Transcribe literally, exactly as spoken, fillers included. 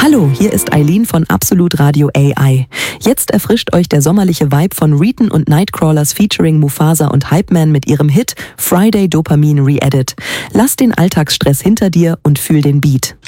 Hallo, hier ist Eileen von Absolut Radio A I. Jetzt erfrischt euch der sommerliche Vibe von Reeton und Nightcrawlers featuring Mufasa und Hypeman mit ihrem Hit Friday Dopamin Re-Edit. Lass den Alltagsstress hinter dir und fühl den Beat.